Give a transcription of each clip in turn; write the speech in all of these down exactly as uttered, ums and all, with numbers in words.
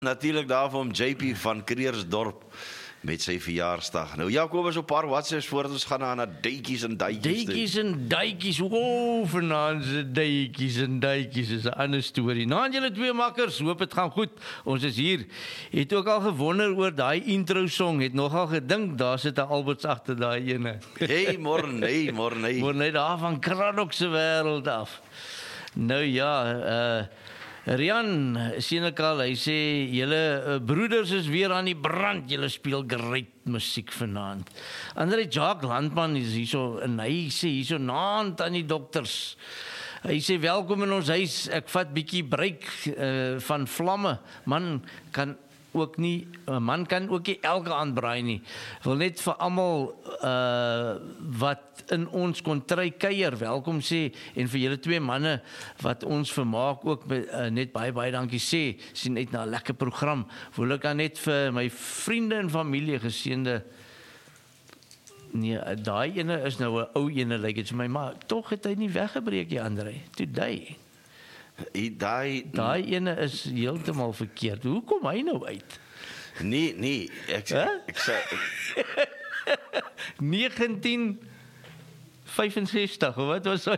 Natuurlijk daarvoor om J P van Kreersdorp met sy verjaarsdag. Nou ja, kom ons op paar WhatsApps voordat ons gaan na, na Duitjies en Duitjies. Duitjies en Duitjies, wow, vanaand se Duitjies en Duitjies is 'n ander storie. Nou aan julle twee makkers, hoop dit gaan goed. Ons is hier. Het ook al gewonder oor daai intro song, het nogal gedink daar sit 'n Alberts agter daai ene. Hey, morgen, nee, morgen, nee. Morgen nee, daar van Craddock se wêreld af. Nou ja, uh Rian Senekal, hy sê, julle uh, broeders is weer aan die brand, julle speel great musiek vanaand. André Jacques Landman is hier so, en hy sê hier so naand aan die dokters. Hy sê, welkom in ons huis, ek vat bietjie breek uh, van vlamme, man kan ook nie, 'n man kan ook nie elke aand braai nie. Wil net vir almal uh, wat in ons kontry kuier, welkom sê, en vir julle twee manne wat ons vermaak ook uh, net baie baie dankie sê, sien net na 'n lekker program. Wil ek dan net vir my vriende en familie geseënde. Nee, daai ene is nou 'n ou ene, lyk dit vir my, maar tog het hy nie weggebreek nie, André. Toe dui. Daai daai ene is heeltemal verkeerd. Hoe kom hy nou uit? Nee, nee, ek huh? ek sê negentien vyfensestig, of wat was hy?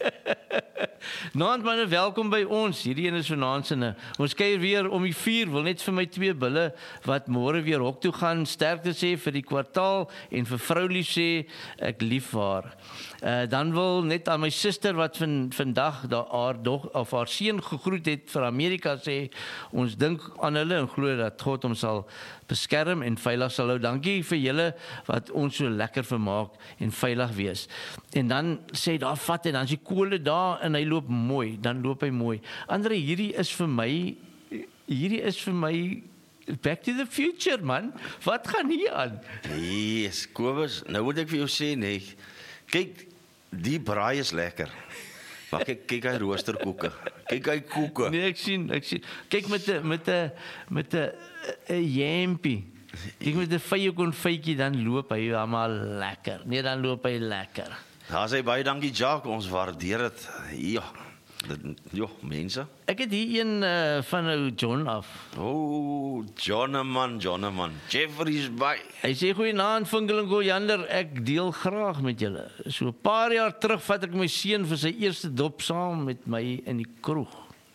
Naand manne, welkom by ons. Hierdie een is vanaand se. Ons kuier weer om die vier, wil net vir my twee bulle wat môre weer hok toe gaan, sterkte sê vir die kwartaal en vir vroulief sê ek lief haar. Uh, dan wil net aan my suster wat van vandag daar haar dog of haar seun gegroet het vir Amerika sê, ons dink aan hulle en glo dat God hom sal beskerm en veilig sal hou. Dankie vir julle wat ons so lekker vermaak en veilig wees. En dan sê daar vat en dan is die kole daar en hy loop mooi, dan loop hy mooi. Andre, hierdie is vir my hierdie is vir my Back to the Future, man. Wat gaan hier aan? Nee, Kobus, nou moet ek vir jou sê, nee. Kyk, die braai is lekker. Maar kyk, kyk hy roosterkoeke. Kyk hy koeke. Nee, ek sien, ek sien. Kyk met 'n met 'n met 'n 'n jampie. Kyk met 'n vye konfytjie dan loop hy almal lekker. Nee, dan loop hy lekker. Daar sê baie dankie Jacques, ons waardeer dit. Ja. Jo, mense. Ek het hier een uh, van ou John af. O, oh, Johnneman, Johnneman. Jeffrey's by. Hy sê goeienaand Vinkelingo Jander, ek deel graag met julle. So 'n paar jaar terug vat ek my seun vir sy eerste dop saam met my in die kroeg.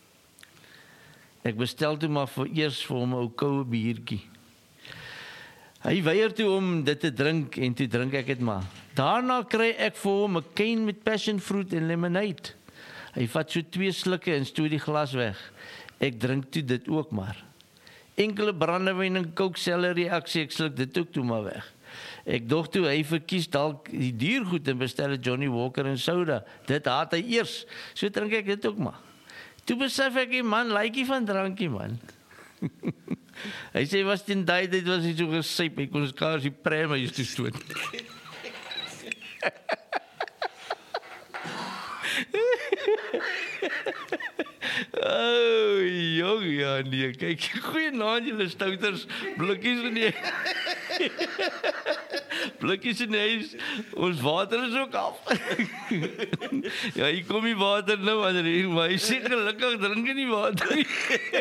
Ek bestel toe maar vir eers vir hom 'n ou koue biertjie. Hy weier toe om dit te drink en toe drink ek dit maar. Daarna kry ek vir hom 'n cane met passion fruit en lemonade. Hy vat so twee slukke en stoot die glas weg. Ek drink toe dit ook maar. Enkele brandewyn en coke selle reaksie, ek sluk dit ook toe maar weg. Ek dog toe hy verkies dalk die diergoed en bestel 'n Johnny Walker en soda. Dit haat hy eers. So drink ek dit ook maar. Toe besef ek, die man lykie van drankie man. Hy sê was teen daai tyd was hy so gesyp, hy kon skaars die prema hier toe stoot. Oh, jong, ja, nee, kyk, goeienaand julle stouters, blikkies in die blikkies in die huis, ons water is ook af. Ja, hier kom die water nou, maar hy sê gelukkig drink hy nie water nie.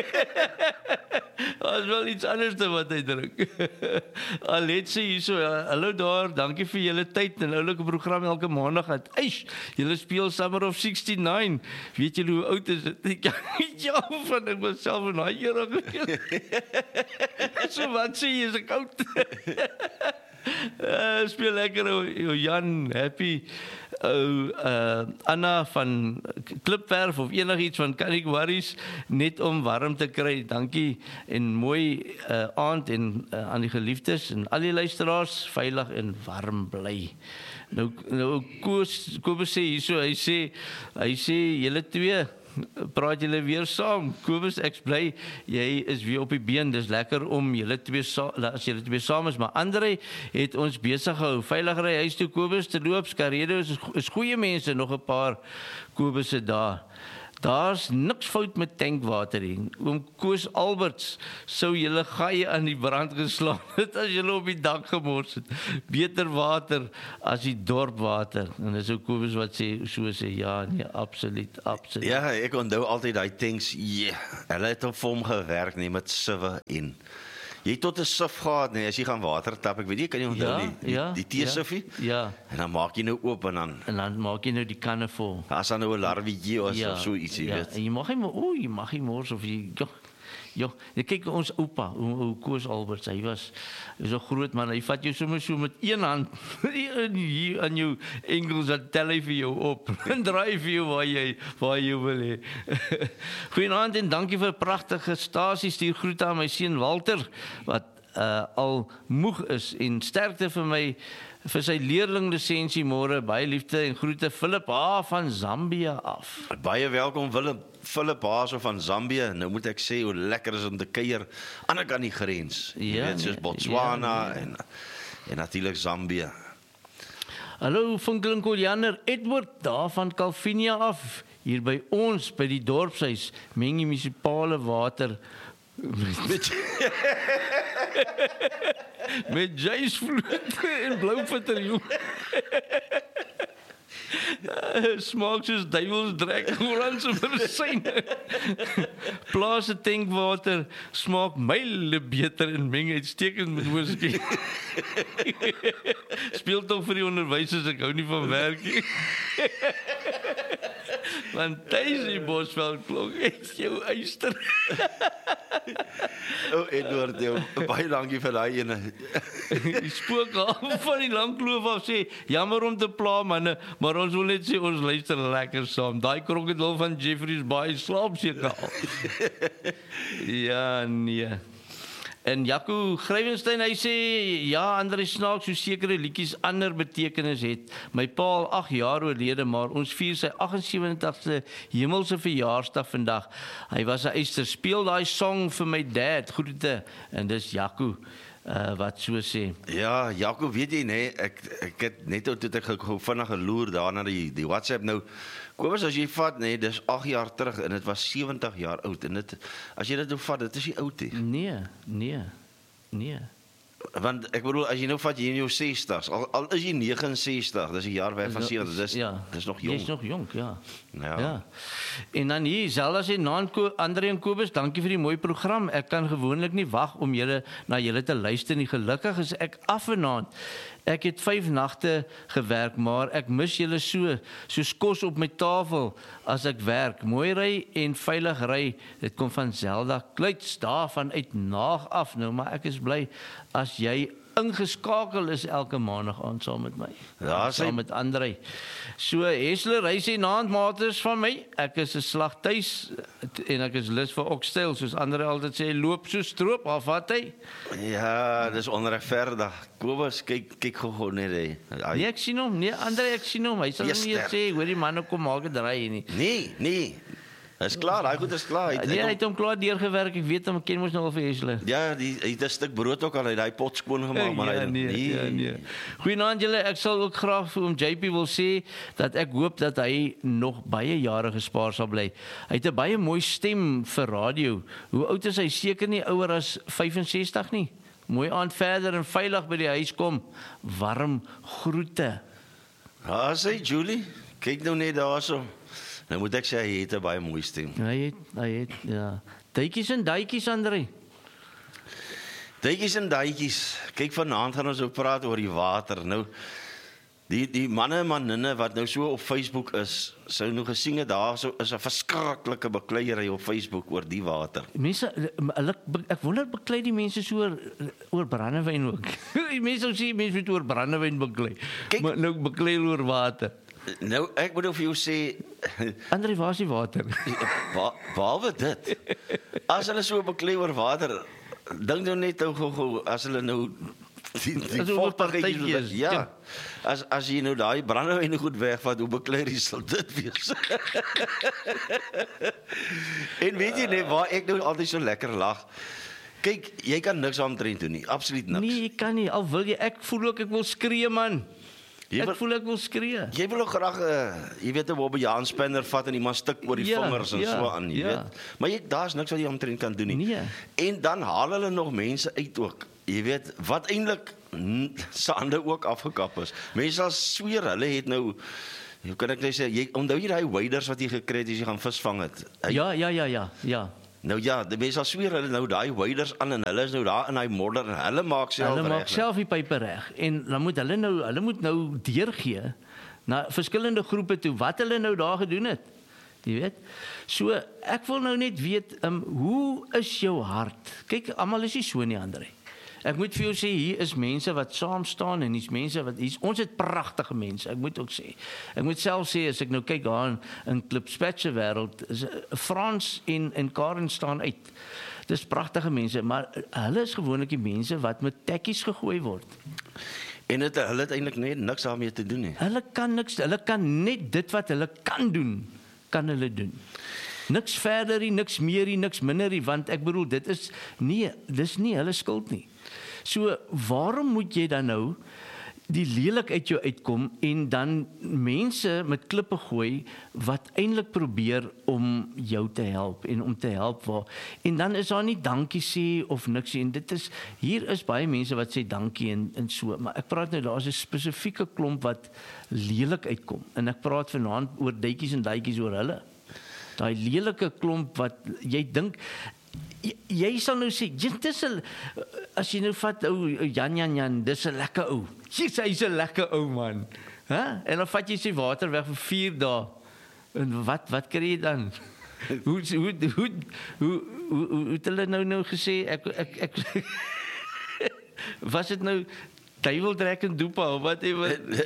Dat is wel iets anders dan wat hy drink. Alet sê hier so, hallo daar, dankie vir julle tyd en oulike program elke maandag het. Eish, julle speel Summer of sixty-nine. Weet julle hoe oud is dit? Ja, van ek myself in daai era gewees. So wat sê jy, is ek oud? Uh, speel lekker, oh, Jan, Happy, oh, uh, Anna van Klipwerf of enigiets van Canik Worries, net om warm te kry. Dankie en mooi uh, aand en uh, aan die geliefdes en al die luisteraars, veilig en warm bly. Nou, nou Koos, Kobus sê hierso, hy sê, hy sê, julle twee, praat julle weer saam. Kobus, ek bly, jy is weer op die been, dis lekker om julle twee, as julle twee saam is, maar André het ons besig gehou, veilig ry huis toe Kobus te loop, Skaredo is, is goeie mense, nog 'n paar Kobusse daar. Daar's niks fout met tankwater nie. Oom Koos Alberts sou julle gaai aan die brand geslaan het as julle op die dak gemors het. Beter water as die dorpwater. En dis ook Kobus wat sê, so sê, ja, nee, absoluut, absoluut. Ja, ek onthou altyd daai tanks, yeah, hulle het op hom gewerk, nee, met siwe en jy het tot 'n sif gehad, nee, as jy gaan water tap, ek weet nie, kan jy onthou Ja, nie, die, ja, die teesifie? Ja. En dan maak jy nou oop en dan, En dan maak jy nou die kanne vol. as dan nou 'n larwetjie was of so iets, jy ja. weet. En jy mag nie, o, jy mag nie mors of jy, joh, joh, jy kyk ons oupa, ou Koos Alberts, hy was, is 'n groot man, hy vat jou sommer so met een hand, hier aan jou enkels, dan tel hy vir jou op, en draai vir jou waar jy, waar jy wil hê. Goeienaand en dankie vir 'n pragtige stasie, stuur groete aan my seun Walter, wat uh, al moeg is, en sterkte vir my, vir sy leerlinglisensie môre, baie liefde en groete, Philip H. van Zambia af. Baie welkom Willem, Philip Haase van Zambië. Nou moet ek sê hoe lekker is om te kuier aan die kant die grens. Jy Ja, weet, soos nee, Botswana ja, nee. en en natuurlik Zambië. Hallo Funkelinkoljaner Edward daar van Calvinia af. Hier by ons by die dorpshuis meng die munisipale water met met jysvloed en blou vitriol. Smaak soos duivelsdrek, Hollandse medisyne. Plaas se tankwater smaak myle beter en meng uitstekend met whisky. Speel tog vir die onderwysers, ek hou nie van werk nie. Want Daisy Bosveld klok het jou eyster. O, oh, Edward, jou, baie dankie vir daai ene. Die spook af van die lang kloof af sê, jammer om te pla manne, maar ons wil net sê ons luister lekker saam. Daai krokodil van Jeffreys Bay slaap seker al. Ja, nee. En Jaco Grywenstein, hy sê, ja, André snaaks, so sekere liedjies ander betekenis het. My pa al agt jaar oorlede, maar ons vier sy agt en sewentigste hemelse verjaarsdag vandag. Hy was 'n eister, speel daai song vir my dad, groete. En dis Jaco, uh, wat so sê. Ja, Jaco, weet jy nee, ek ek het net toe ek gou vinnig geloer daar na die die WhatsApp nou. Kobus, as jy vat nee, dis agt jaar terug en dit was sewentig jaar oud en dit as jy dit nou vat, dit is nie oud nie. Nee, nee. Nee. Want ek bedoel as jy nou vat jy in jou sestig's, al, al is jy negenenses, dis 'n jaar weg van sewentig, dis ja, dis nog jong. Jy's nog jonk, ja. Ja. Ja. En dan hier, Zelda sê, naam André en Kobus, dankie vir die mooi program. Ek kan gewoonlik nie wag om julle na julle te luister nie. Gelukkig is ek af vanaand. Ek het vyf nagte gewerk, maar ek mis julle so, soos kos op my tafel as ek werk. Mooi ry en veilig ry. Dit kom van Zelda Kluits daarvan uit Naag af nou, maar ek is bly as jy ingeskakel is elke maandag aan saam met my. Ja, sy saam met André. So Hesler, hy sê naandmaters van my. Ek is 'n slag tuis en ek is lus vir oxtail soos André altyd sê, loop so stroop af wat hy. Ja, dis onregverdig. Kobus, kyk kyk gou net hy. Hy- Nee, ek sien hom. Nee, André, ek sien hom. Hy sal Ja, nie sterk. sê, hoor die man kom maak 'n draai nie. Nee, nee. Dis klaar, daai goed is klaar. Hy, Nee, hy hy, het hom klaar deurgewerk. Ek weet hom, ek ken mos nou al vir Hesler. ja, die hy het 'n stuk brood ook al uit daai pot skoon gemaak, maar hy ja, nee, ja, nee. Goeienaand julle, ek sal ook graag vir oom J P wil sê dat ek hoop dat hy nog baie jare gespaar sal bly. Hy het 'n baie mooi stem vir radio. Hoe oud is hy? Seker nie ouer as vyfensestig nie. Mooi aand verder en veilig by die huis kom. Warm groete. Ja, sê Julie, kyk nou net daarso. Nou moet ek sê hy het 'n baie mooi stem. Hy het hy het ja. Duitjies en duitjies André. Duitjies en daadjies. Kyk, vanaand gaan ons ook praat oor die water. Nou die die manne en manninne wat nou so op Facebook is, sou nou gesien het daar so is 'n verskriklike bekleierery op Facebook oor die water. Mense hulle ek wonder beklei die mense so oor oor brandewyn ook. Die mense sê mense moet oor brandewyn beklei. Kyk, maar nou beklei hulle oor water. Nou ek moet vir jou sê André, waar is die water? Ba behalwe dit. As hulle so beklei oor water, dink nou net gou gou as hulle nou die die As oor vochtigheid partytjies, ja. ja. As as jy nou daai brandewyn goed wegvat, hoe beklei sal dit wees? En weet jy net waar ek nou altyd so lekker lag? Kyk, jy kan niks aantrent doen nie, absoluut niks. Nee, ek kan nie. Al wil jy, ek voel ook ek wil skree man. Jy Ek wil- voel ek wil skree. Jy wil ook graag, uh, jy weet, 'n Bobbejaanspanner vat en iemand stuk oor die Ja, vingers en ja, so aan, jy ja. weet. Maar jy daar's niks wat jy omtrent kan doen nie. Nee. En dan haal hulle nog mense uit ook. Jy weet, wat eintlik se hande ook afgekap is. Mense sal sweer hulle het nou, hoe kan ek net sê, jy onthou jy daai waders wat jy gekry het as jy gaan visvang het. Hy, Ja, ja, ja, ja, ja. Nou ja, die mense sal sweer hulle nou daai waders aan en hulle is nou daar in daai modder en hulle maak self Hulle maak reg. self die pype reg en dan moet hulle nou hulle moet nou deurgee na verskillende groepe toe wat hulle nou daar gedoen het. Jy weet. So ek wil nou net weet, um, hoe is jou hart? Kyk, almal is nie so nie, Andre. Ek moet vir jou sê hier is mense wat saam staan en hier's mense wat hier's ons het pragtige mense. Ek moet ook sê. Ek moet self sê as ek nou kyk daar in, in Klipspatch se wêreld, is Frans en en Karen staan uit. Dis pragtige mense, maar hulle is gewoonlik die mense wat met tekkies gegooi word. En het, hulle het eintlik net niks daarmee te doen nie. Hulle kan niks, hulle kan net dit wat hulle kan doen, kan hulle doen. Niks verder nie, niks meer nie, niks minder nie, want ek bedoel dit is nee, dis nie hulle skuld nie. So waarom moet jy dan nou die lelik uit jou uitkom en dan mense met klippe gooi wat eintlik probeer om jou te help en om te help waar en dan is daar nie dankie sê of niks nie. En dit is hier is baie mense wat sê dankie en en so, maar ek praat nou daar's 'n spesifieke klomp wat lelik uitkom en ek praat vanaand oor duitjies en duitjies oor hulle. Daai lelike klomp wat jy dink jy, jy sal nou sê, dis 'n as jy nou vat ou Jan Jan Jan, dis 'n lekker ou. Jy's hy's 'n lekker ou man. Hæ? En dan vat jy sy water weg vir vier dae. En wat wat kry jy dan? hoe hoe hoe hoe hoe hoe het hulle nou nou gesê ek ek ek was dit nou duiweldrek en doepa of wat jy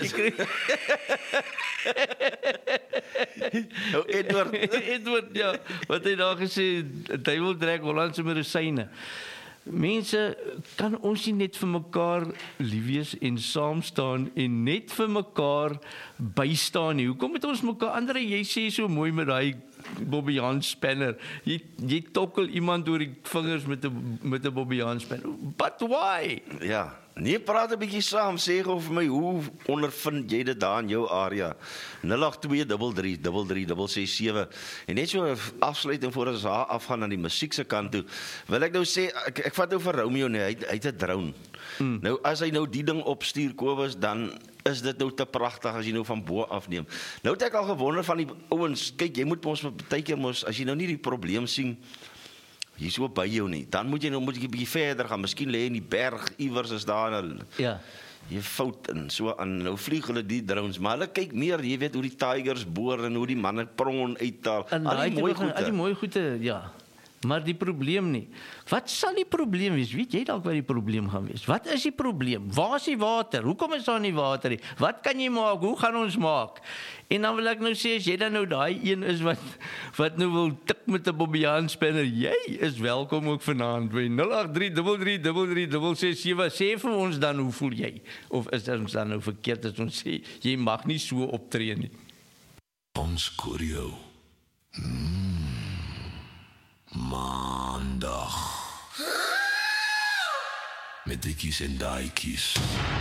Nou Edward, Edward, ja, wat hy daar gesê, duiweldrek Hollandse medisyne. Mense, kan ons nie net vir mekaar lief wees en saam staan en net vir mekaar bystaan nie? Hoekom het ons mekaar, Andre, jy sê so mooi met daai Bobbejaanspanner. Jy jy tokkel iemand oor die vingers met 'n met 'n Bobbejaanspanner. But why? ja, nee, praat 'n bietjie saam, sê gou vir my, hoe ondervind jy dit daar in jou area? nul agt twee drie drie drie drie ses ses sewe. En net so 'n afsluiting voor ons daar afgaan aan die musiek se kant toe. Wil ek nou sê ek, ek vat nou vir Romeo nee, hy hy het 'n drone. Hmm. Nou as hy nou die ding opstuur Kobus, dan is dit nou te pragtig as jy nou van bo afneem. Nou het ek al gewonder van die ouens, kyk, jy moet mos baie keer mos as jy nou nie die probleem sien hier so by jou nie, dan moet jy nou moet jy 'n bietjie verder gaan. Miskien lê in die berg iewers is daar en Ja. jy fout en so aan. Nou vlieg hulle die drones, maar hulle kyk meer, jy weet hoe die tigers boor en hoe die manne prongen uithaal. En Al die mooi Al die goede. mooi goede, ja. Maar die probleem nie. Wat sal die probleem wees? Weet jy dalk wat die probleem gaan wees? Wat is die probleem? Waar is die water? Hoekom is daar nie water nie? Wat kan jy maak? Hoe gaan ons maak? En dan wil ek nou sê, as jy dan nou daai een is wat wat nou wil tik met 'n Bobbejaanspanner, jy is welkom ook vanaand by nul agt drie drie drie drie drie ses ses sewe. Sê vir ons dan, hoe voel jy? Of is dit ons dan nou verkeerd as ons sê, jy mag nie so optree nie? Ons Kurio. Mm. Maandag. Met dikkies en daaikies.